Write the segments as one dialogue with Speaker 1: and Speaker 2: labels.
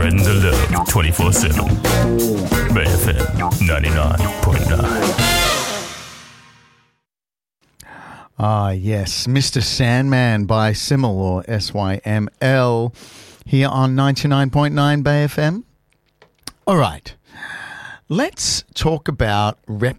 Speaker 1: Spreading the love 24/7. BayFM 99.9.
Speaker 2: Ah, yes. Mr. Sandman by Simul, or SYML, here on 99.9 BayFM. All right. Let's talk about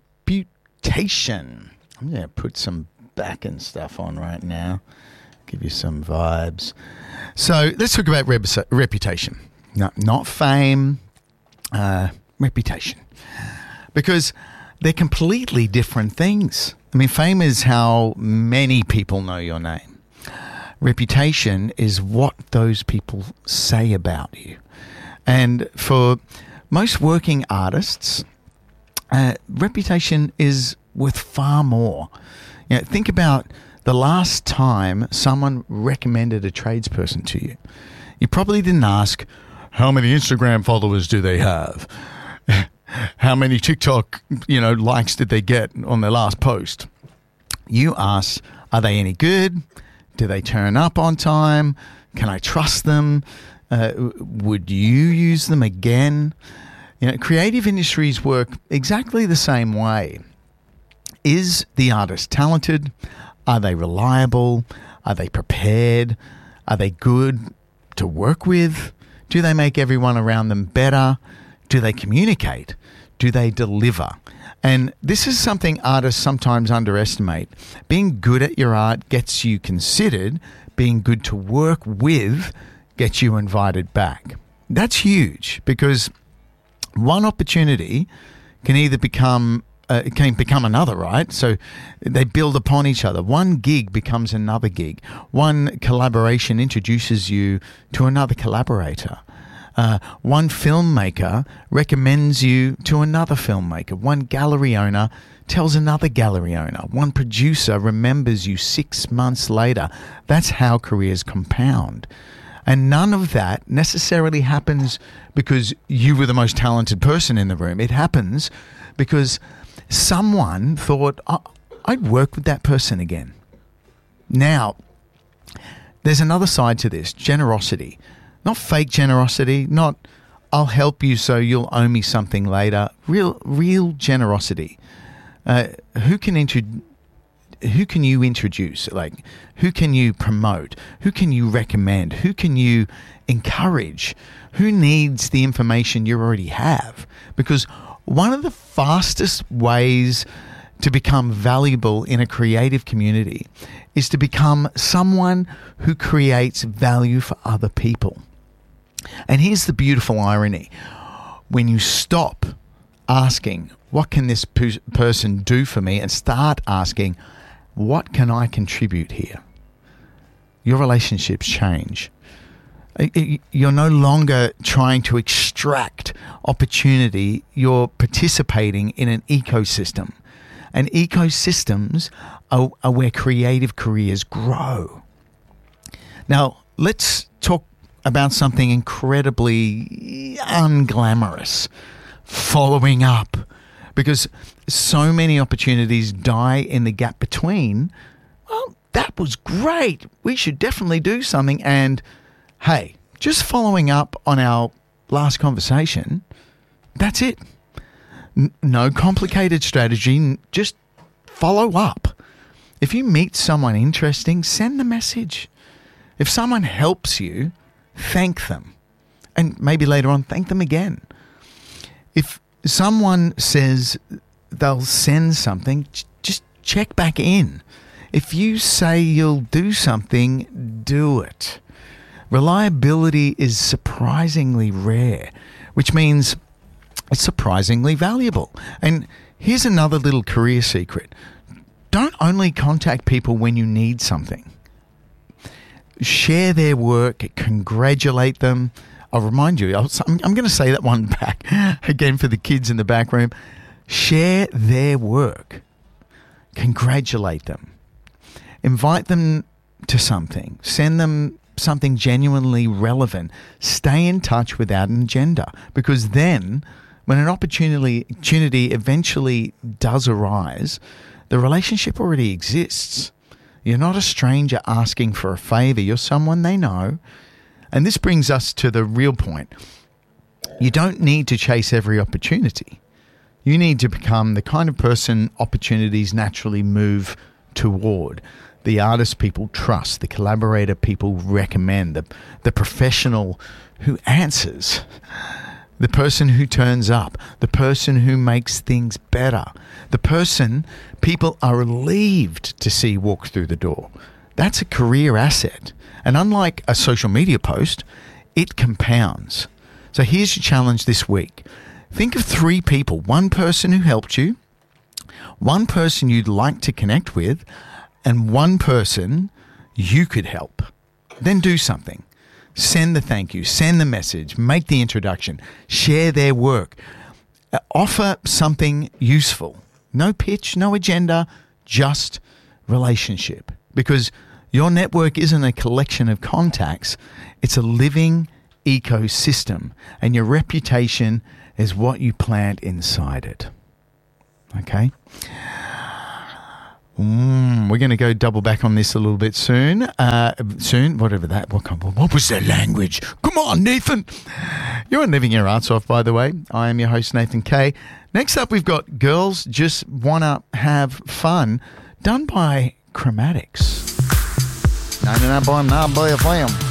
Speaker 2: reputation. I'm going to put some back and stuff on right now. Give you some vibes. So let's talk about reputation. No, not fame, reputation. Because they're completely different things. I mean, fame is how many people know your name. Reputation is what those people say about you. And for most working artists, reputation is worth far more. You know, think about the last time someone recommended a tradesperson to you. You probably didn't ask, how many Instagram followers do they have? How many TikTok, likes did they get on their last post? You ask, are they any good? Do they turn up on time? Can I trust them? Would you use them again? Creative industries work exactly the same way. Is the artist talented? Are they reliable? Are they prepared? Are they good to work with? Do they make everyone around them better? Do they communicate? Do they deliver? And this is something artists sometimes underestimate. Being good at your art gets you considered. Being good to work with gets you invited back. That's huge, because one opportunity can either become another, right? So they build upon each other. One gig becomes another gig. One collaboration introduces you to another collaborator. One filmmaker recommends you to another filmmaker. One gallery owner tells another gallery owner. One producer remembers you 6 months later. That's how careers compound. And none of that necessarily happens because you were the most talented person in the room. It happens because someone thought, I'd work with that person again. Now, there's another side to this, generosity. Not fake generosity, not I'll help you so you'll owe me something later. Real generosity. Who can you introduce? Like, who can you promote? Who can you recommend? Who can you encourage? Who needs the information you already have? Because one of the fastest ways to become valuable in a creative community is to become someone who creates value for other people. And here's the beautiful irony. When you stop asking, what can this person do for me, and start asking, what can I contribute here? Your relationships change. You're no longer trying to extract opportunity. You're participating in an ecosystem. And ecosystems are where creative careers grow. Now, let's talk about something incredibly unglamorous, following up. Because so many opportunities die in the gap between, well, that was great. We should definitely do something. And hey, just following up on our last conversation, that's it. No complicated strategy, just follow up. If you meet someone interesting, send the message. If someone helps you, thank them. And maybe later on, thank them again. If someone says they'll send something, just check back in. If you say you'll do something, do it. Reliability is surprisingly rare, which means it's surprisingly valuable. And here's another little career secret. Don't only contact people when you need something. Share their work, congratulate them. I'll remind you, I'm going to say that one back again for the kids in the back room. Share their work. Congratulate them. Invite them to something. Send them something genuinely relevant. Stay in touch without an agenda, because then when an opportunity eventually does arise, the relationship already exists. You're not a stranger asking for a favor. You're someone they know. And this brings us to the real point. You don't need to chase every opportunity. You need to become the kind of person opportunities naturally move toward. The artist people trust, the collaborator people recommend, the professional who answers, the person who turns up, the person who makes things better, the person people are relieved to see walk through the door. That's a career asset. And unlike a social media post, it compounds. So here's your challenge this week. Think of 3 people, one person who helped you, one person you'd like to connect with, and one person you could help. Then do something. Send the thank you, send the message, make the introduction, share their work. Offer something useful. No pitch, no agenda, just relationship. Because your network isn't a collection of contacts, it's a living ecosystem, and your reputation is what you plant inside it. Okay? We're going to go double back on this a little bit soon. Whatever that. What was that language? Come on, Nathan. You're on Living Your Arts Off, by the way. I am your host, Nathan Kay. Next up, we've got Girls Just Wanna Have Fun, done by Chromatics. 99.9 FM.